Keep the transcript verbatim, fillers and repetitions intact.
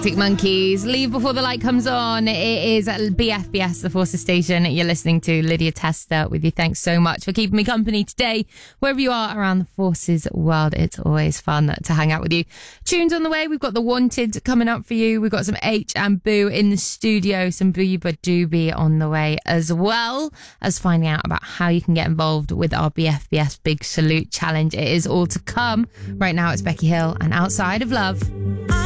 Arctic Monkeys, Leave Before the Light Comes On. It is B F B S, the Forces Station. You're listening to Lydia Testa with you. Thanks so much for keeping me company today. Wherever you are around the Forces world, it's always fun to hang out with you. Tunes on the way. We've got The Wanted coming up for you. We've got some H and Boo in the studio. Some Booba Doobie on the way, as well as finding out about how you can get involved with our B F B S Big Salute Challenge. It is all to come. Right now, it's Becky Hill and Outside of Love.